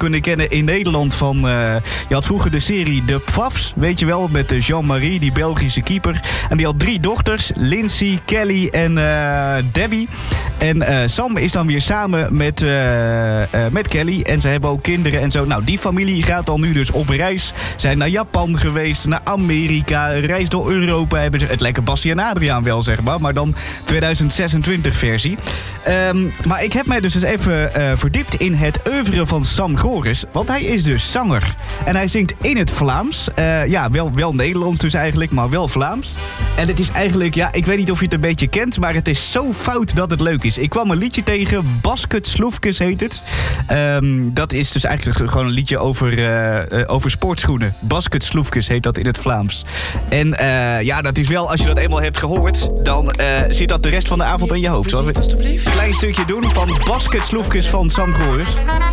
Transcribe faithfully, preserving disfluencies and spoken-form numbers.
kunnen kennen in Nederland van... Uh, je had vroeger de serie De Pfaffs, weet je wel, met Jean-Marie, die Belgische keeper. En die had drie dochters, Lindsay, Kelly en uh, Debbie. En uh, Sam is dan weer samen met, uh, uh, met Kelly. En ze hebben ook kinderen en zo. Nou, die familie gaat dan nu dus op reis. Zijn naar Japan geweest, naar Amerika, reis door Europa. Hebben ze het lekker Bassie en Adriaan wel, zeg maar. Maar dan tweeduizend zesentwintig versie. Um, maar ik heb mij dus eens even uh, verdiept in het oeuvre van Sam Goris. Want hij is dus zanger. En hij zingt in het Vlaams. Uh, ja, wel, wel Nederlands dus eigenlijk, maar wel Vlaams. En het is eigenlijk, ja, ik weet niet of je het een beetje kent, maar het is zo fout dat het leuk is. Ik kwam een liedje tegen, Basket Sloefkes heet het. Um, dat is dus eigenlijk gewoon een liedje over, uh, uh, over sportschoenen. Basket Sloefkes heet dat in het Vlaams. En uh, ja, dat is wel, als je dat eenmaal hebt gehoord, dan uh, zit dat de rest van de avond in je hoofd. Zullen we een klein stukje doen van Basket Sloefkes van Sam Goris?